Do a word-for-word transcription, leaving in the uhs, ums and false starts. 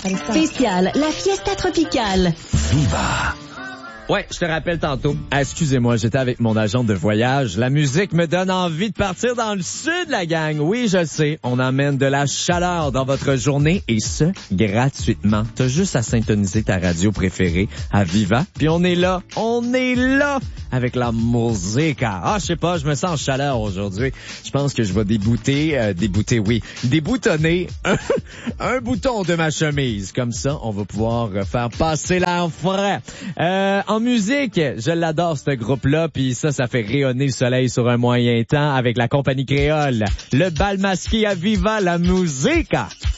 Spécial, la Fiesta Tropicale. Viva! Ouais, je te rappelle tantôt. Ah, excusez-moi, j'étais avec mon agent de voyage. La musique me donne envie de partir dans le sud, la gang. Oui, je sais, on emmène de la chaleur dans votre journée et ce, gratuitement. T'as juste à syntoniser ta radio préférée à Viva. Puis on est là, on est là avec la musique. Ah, je sais pas, je me sens en chaleur aujourd'hui. Je pense que je vais débouter, euh, débouter, oui, déboutonner un, un bouton de ma chemise. Comme ça, on va pouvoir faire passer l'air frais. Euh, en musique, je l'adore ce groupe-là, puis ça, ça fait rayonner le soleil sur un moyen temps avec la compagnie créole. Le bal masqué à Viva, la musique.